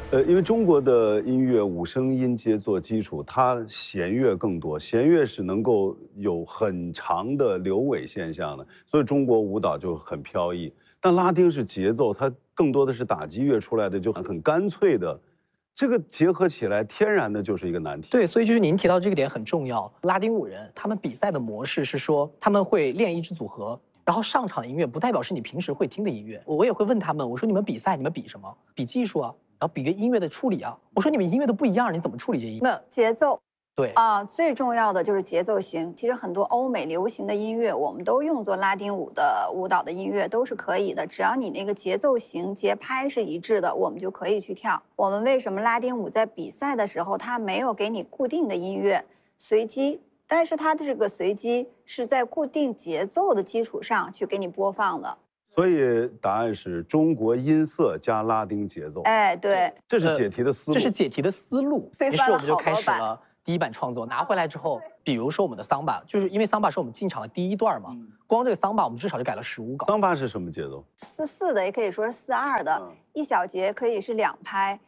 因为中国的音乐五声音阶做基础，它弦乐更多，弦乐是能够有很长的流尾现象的，所以中国舞蹈就很飘逸。但拉丁是节奏，它更多的是打击乐出来的，就很干脆的，这个结合起来，天然的就是一个难题。 对，所以就是您提到这个点很重要。拉丁舞人他们比赛的模式是说，他们会练一支组合，然后上场的音乐不代表是你平时会听的音乐。我也会问他们，我说你们比赛，你们比什么？比技术啊，然后比个音乐的处理啊。我说你们音乐都不一样，你怎么处理这音？那节奏。 对最重要的就是节奏型。其实很多欧美流行的音乐，我们都用作拉丁舞的舞蹈的音乐都是可以的，只要你那个节奏型、节拍是一致的，我们就可以去跳。我们为什么拉丁舞在比赛的时候，它没有给你固定的音乐，随机，但是它的这个随机是在固定节奏的基础上去给你播放的。 所以答案是中国音色加拉丁节奏。 哎，对， 这是解题的思路。 这是解题的思路。 推翻了于是我们就开始好多版了第一版创作。拿回来之后，比如说我们的桑巴，就是因为桑巴是我们进场的第一段嘛，光这个桑巴我们至少就改了15稿。 桑巴是什么节奏 ？4/4的，也可以说是4/2的，一小节可以是2拍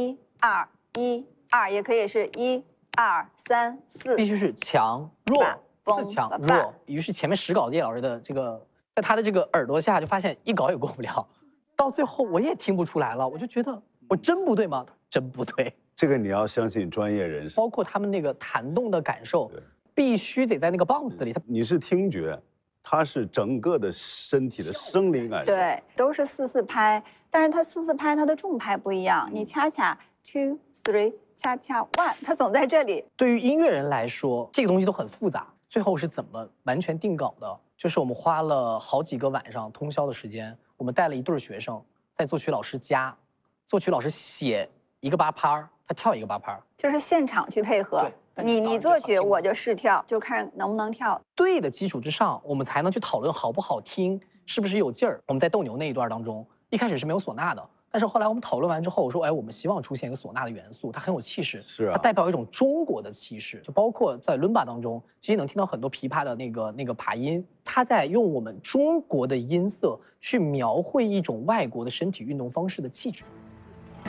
，1、2、1、2，也可以是1、2、3、4， 必须是强弱 4 强弱。于是前面10稿叶老师的这个，在他的这个耳朵下就发现1稿也过不了，到最后我也听不出来了，我就觉得我真不对吗？真不对。 这个你要相信专业人士， 包括他们那个弹动的感受，必须得在那个 bounce 里。 你是听觉，它是整个的身体的生理感受。 对，都是4/4拍，但是它4/4拍它的重拍不一样，你恰恰 2 3恰恰 1，它总在这里。 对于音乐人来说，这个东西都很复杂。最后是怎么完全定稿的？就是我们花了好几个晚上通宵的时间，我们带了一对学生，在作曲老师家，作曲老师写一个8拍，他跳一个8拍， 就是现场去配合。你作曲，我就试跳，就看能不能跳。 对的基础之上，我们才能去讨论好不好听，是不是有劲儿。我们在斗牛那一段当中，一开始是没有唢呐的，但是后来我们讨论完之后，我说，哎，我们希望出现一个唢呐的元素，它很有气势， 是啊， 它代表一种中国的气势。就包括在伦巴当中，其实能听到很多琵琶的那个爬音，它在用我们中国的音色去描绘一种外国的身体运动方式的气质。